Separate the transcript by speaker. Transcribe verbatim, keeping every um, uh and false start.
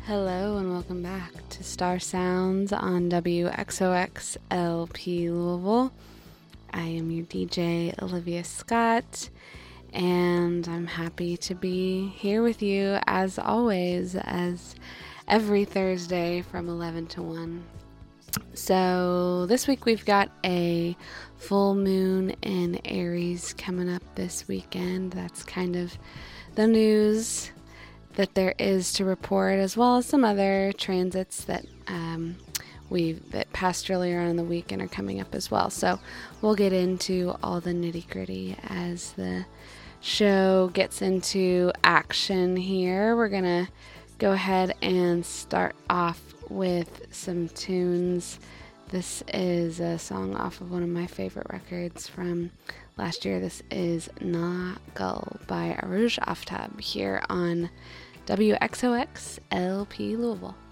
Speaker 1: Hello and welcome back to Star Sounds on W X O X L P Louisville. I am your D J, Olivia Scott, and I'm happy to be here with you as always, as every Thursday from eleven to one. So this week we've got a full moon in Aries coming up this weekend. That's kind of the news that there is to report, as well as some other transits that um, we that passed earlier on in the week and are coming up as well. So we'll get into all the nitty gritty as the show gets into action here. We're gonna go ahead and start off with some tunes. This is a song off of one of my favorite records from last year. This is Nagual by Arooj Aftab here on W X O X L P Louisville.